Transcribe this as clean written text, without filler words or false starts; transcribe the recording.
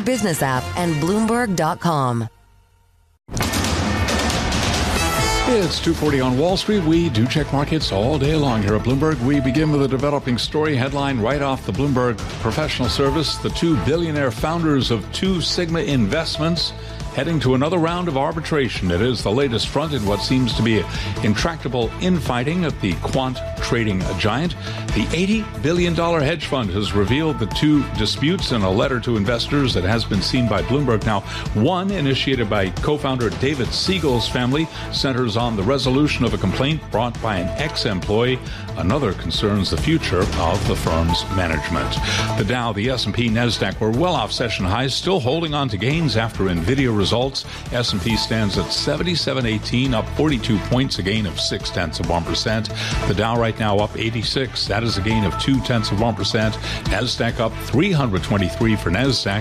Business app, and Bloomberg.com. It's 2:40 on Wall Street. We do check markets all day long here at Bloomberg. We begin with a developing story headline right off the Bloomberg Professional Service. The two billionaire founders of Two Sigma Investments heading to another round of arbitration. It is the latest front in what seems to be intractable infighting at the quant trading giant. The $80 billion hedge fund has revealed the two disputes in a letter to investors that has been seen by Bloomberg. Now, one, initiated by co-founder David Siegel's family, centers on the resolution of a complaint brought by an ex-employee. Another concerns the future of the firm's management. The Dow, the S&P, NASDAQ were well off session highs, still holding on to gains after NVIDIA results. S&P stands at 77.18, up 42 points, a gain of 0.6%. The Dow right now up 86. That is a gain of 0.2%. NASDAQ up 323 for NASDAQ.